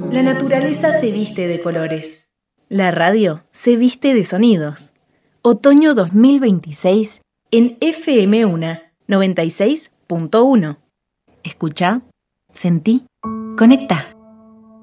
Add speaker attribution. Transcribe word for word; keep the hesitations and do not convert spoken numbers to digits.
Speaker 1: La naturaleza se viste de colores. La radio se viste de sonidos. Otoño dos mil veintiséis en F M UNA noventa y seis punto uno. Escucha, sentí, conecta.